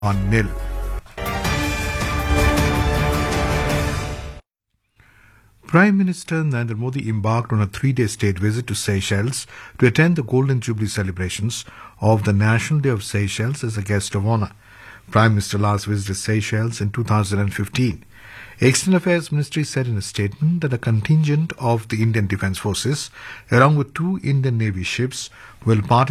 1-0. Prime Minister Narendra Modi embarked on a 3-day state visit to Seychelles to attend the Golden Jubilee celebrations of the National Day of Seychelles as a guest of honor. Prime Minister last visited Seychelles in 2015. External Affairs Ministry said in a statement that a contingent of the Indian Defence Forces, along with 2 Indian Navy ships, will participate